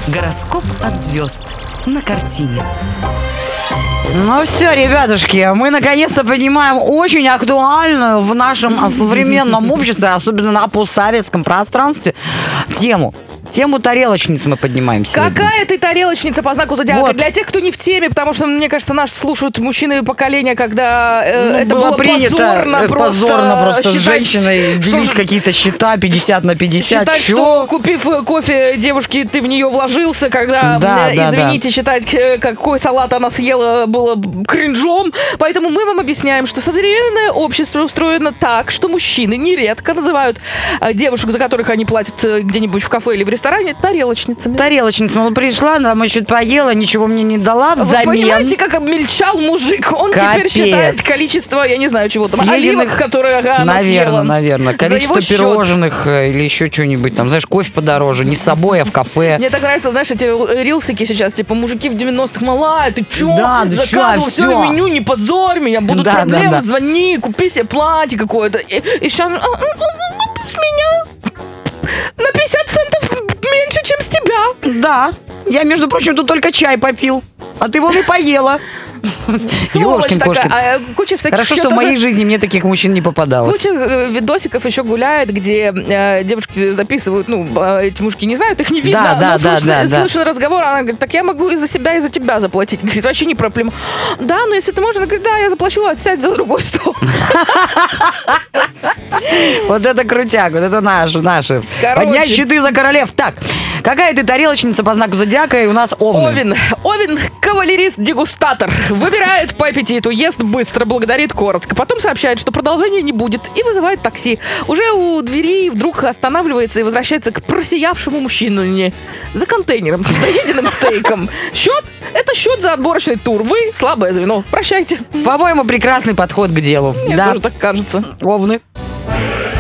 Гороскоп от звезд на картине. Ну все, ребятушки, мы наконец-то понимаем очень актуальную в нашем современном обществе, особенно на постсоветском пространстве, Тему тарелочниц мы поднимаем сегодня. Какая ты тарелочница по знаку зодиака? Вот. Для тех, кто не в теме, потому что, мне кажется, нас слушают мужчины поколения, когда это было принято позорно просто с считать, женщиной делить какие-то счета 50 на 50. Считать, что купив кофе девушке, ты в нее вложился, когда, извините, считать, какой салат она съела, было кринжом. Поэтому мы вам объясняем, что современное общество устроено так, что мужчины нередко называют девушек, за которых они платят где-нибудь в кафе или в ресторане, тарелочницами. Мол, пришла, там чуть поела, ничего мне не дала взамен. Вы понимаете, как обмельчал мужик? Он теперь считает количество, я не знаю, чего там, оливок, которые она съела. Наверное. Количество пирожных или еще что-нибудь там. Знаешь, кофе подороже. Не с собой, а в кафе. Мне так нравится, знаешь, эти рилсики сейчас, типа, мужики в 90-х, малая, ты чё? Да, заказывал все меню, не позорь меня, будут проблемы, звони, купи себе платье какое-то. И сейчас с меня на 50 центов меньше, чем с тебя. Да. Я, между прочим, тут только чай попил. А ты вон и поела. Сволочь такая. Куча всяких... Хорошо, что в моей жизни мне таких мужчин не попадалось. Куча видосиков еще гуляет, где девушки записывают, эти мужики не знают, их не видно, но слышен разговор, она говорит, так я могу и за себя, и за тебя заплатить. Говорит, вообще не проблема. Да, но если ты можешь, она говорит, да, я заплачу, отсядь за другой стол. Вот это крутяк, вот это наши. Поднять щиты за королев. Так, какая ты тарелочница по знаку зодиака, и у нас Овны. Овен, кавалерист-дегустатор. Выбирает по аппетиту, ест быстро, благодарит коротко. Потом сообщает, что продолжения не будет, и вызывает такси. Уже у двери вдруг останавливается и возвращается к просиявшему мужчине за контейнером с доеденным стейком. Счет? Это счет за отборочный тур. Вы слабое звено. Прощайте. По-моему, прекрасный подход к делу. Мне тоже так кажется. Овны.